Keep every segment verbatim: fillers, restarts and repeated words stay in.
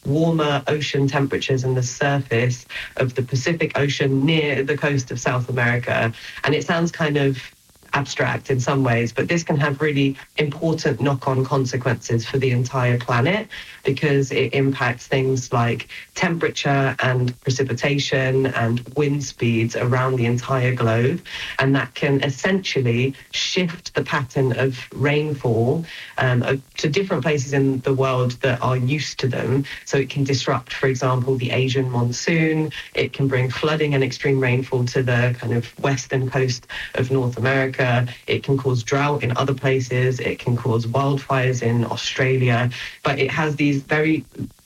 warmer ocean temperatures in the surface of the Pacific Ocean near the coast of South America. And it sounds kind of abstract in some ways, but this can have really important knock-on consequences for the entire planet because it impacts things like temperature and precipitation and wind speeds around the entire globe, and that can essentially shift the pattern of rainfall um, to different places in the world that are used to them. So it can disrupt, for example, the Asian monsoon. It can bring flooding and extreme rainfall to the kind of western coast of North America. It can cause drought in other places. It can cause wildfires in Australia. But it has these very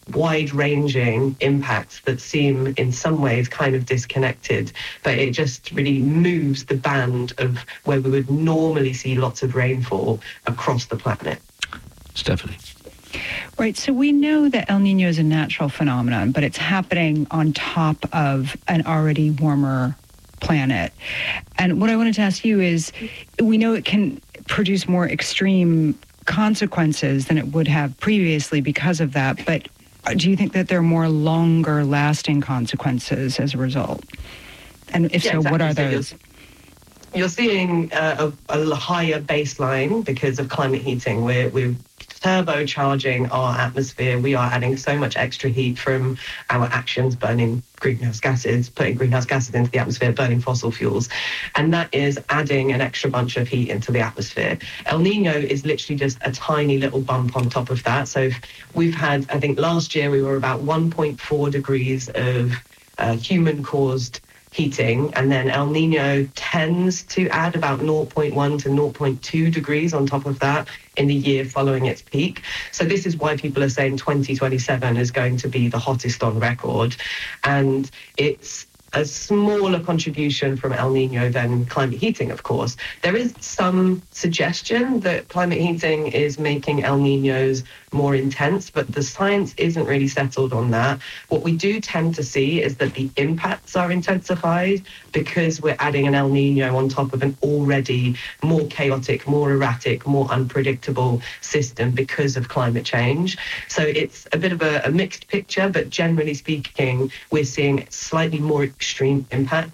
wide-ranging impacts that seem in some ways kind of disconnected, but it just really moves the band of where we would normally see lots of rainfall across the planet. Stephanie. Right, so we know that El Niño is a natural phenomenon, but it's happening on top of an already warmer planet. And what I wanted to ask you is, we know it can produce more extreme consequences than it would have previously because of that, but do you think that there are more longer lasting consequences as a result? And if yeah, so, exactly. what are so those? You're, you're seeing uh, a, a higher baseline because of climate heating. We're, we're turbocharging our atmosphere. We are adding so much extra heat from our actions, burning greenhouse gases, putting greenhouse gases into the atmosphere, burning fossil fuels. And that is adding an extra bunch of heat into the atmosphere. El Nino is literally just a tiny little bump on top of that. So we've had, I think last year we were about one point four degrees of uh, human-caused heating, and then El Nino tends to add about zero point one to zero point two degrees on top of that in the year following its peak. So this is why people are saying twenty twenty-seven is going to be the hottest on record. And it's a smaller contribution from El Nino than climate heating, of course. There is some suggestion that climate heating is making El Ninos more intense, but the science isn't really settled on that. What we do tend to see is that the impacts are intensified because we're adding an El Nino on top of an already more chaotic, more erratic, more unpredictable system because of climate change. So it's a bit of a, a mixed picture, but generally speaking, we're seeing slightly more extreme impact.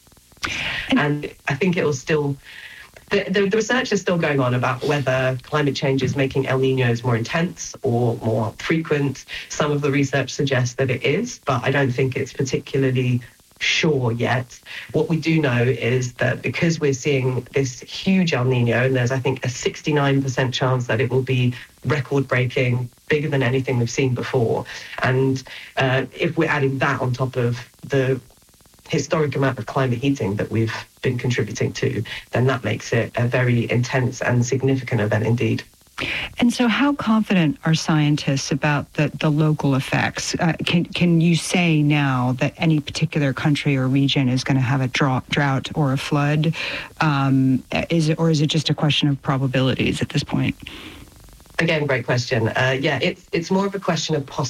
And I think it will still... The, the, the research is still going on about whether climate change is making El Ninos more intense or more frequent. Some of the research suggests that it is, but I don't think it's particularly sure yet. What we do know is that because we're seeing this huge El Nino, and there's, I think, a sixty-nine percent chance that it will be record-breaking, bigger than anything we've seen before. And uh, if we're adding that on top of the historic amount of climate heating that we've been contributing to, then that makes it a very intense and significant event indeed. And so how confident are scientists about the, the local effects? Uh, can can you say now that any particular country or region is going to have a drought, drought or a flood? Um, is it, or is it just a question of probabilities at this point? Again, great question. Uh, yeah, it's it's more of a question of possibility.